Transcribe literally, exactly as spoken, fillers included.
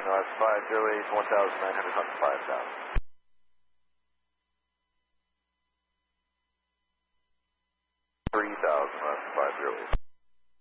No, that's five zero eight, one thousand nine hundred on five thousand. three thousand, that's five zero eight.